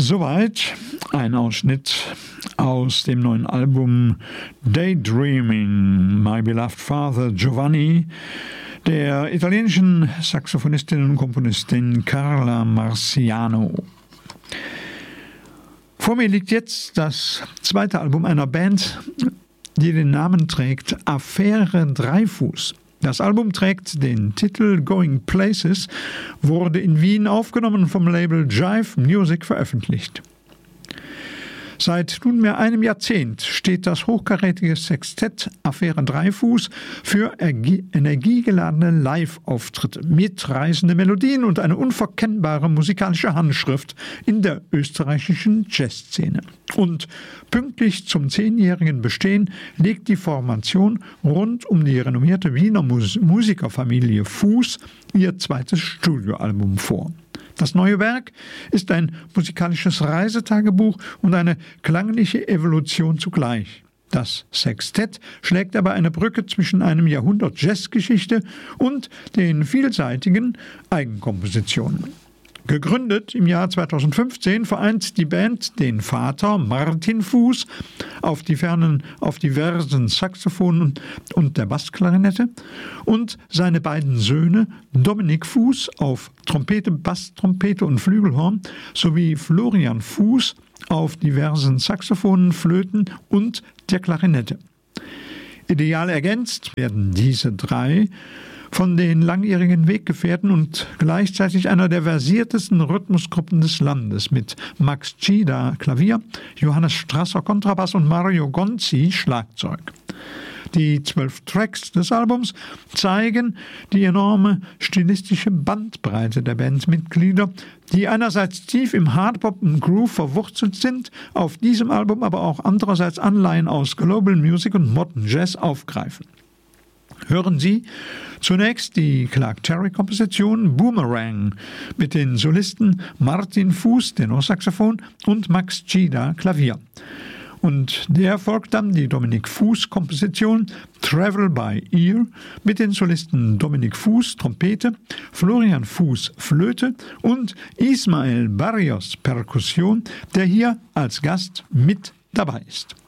Soweit ein Ausschnitt aus dem neuen Album Daydreaming, My Beloved Father Giovanni, der italienischen Saxophonistin und Komponistin Carla Marciano. Vor mir liegt jetzt das zweite Album einer Band, die den Namen trägt Affäre Dreifuß. Das Album trägt den Titel Going Places, wurde in Wien aufgenommen und vom Label Jive Music veröffentlicht. Seit nunmehr einem Jahrzehnt steht das hochkarätige Sextett Affäre Dreifuß für energiegeladene Live-Auftritte, mitreißende Melodien und eine unverkennbare musikalische Handschrift in der österreichischen Jazzszene. Und pünktlich zum 10-jährigen Bestehen legt die Formation rund um die renommierte Wiener Musikerfamilie Fuß ihr zweites Studioalbum vor. Das neue Werk ist ein musikalisches Reisetagebuch und eine klangliche Evolution zugleich. Das Sextett schlägt aber eine Brücke zwischen einem Jahrhundert Jazzgeschichte und den vielseitigen Eigenkompositionen. Gegründet im Jahr 2015 vereint die Band den Vater Martin Fuß auf diversen Saxophonen und der Bassklarinette und seine beiden Söhne Dominik Fuß auf Trompete, Basstrompete und Flügelhorn sowie Florian Fuß auf diversen Saxophonen, Flöten und der Klarinette. Ideal ergänzt werden diese drei von den langjährigen Weggefährten und gleichzeitig einer der versiertesten Rhythmusgruppen des Landes mit Max Gida Klavier, Johannes Strasser Kontrabass und Mario Gonzi Schlagzeug. Die 12 Tracks des Albums zeigen die enorme stilistische Bandbreite der Bandmitglieder, die einerseits tief im Hardpop und Groove verwurzelt sind, auf diesem Album aber auch andererseits Anleihen aus Global Music und Modern Jazz aufgreifen. Hören Sie zunächst die Clark Terry-Komposition Boomerang mit den Solisten Martin Fuß, Tenorsaxophon, und Max Gida, Klavier. Und der folgt dann die Dominik Fuß-Komposition Travel by Ear mit den Solisten Dominik Fuß, Trompete, Florian Fuß, Flöte und Ismael Barrios, Perkussion, der hier als Gast mit dabei ist.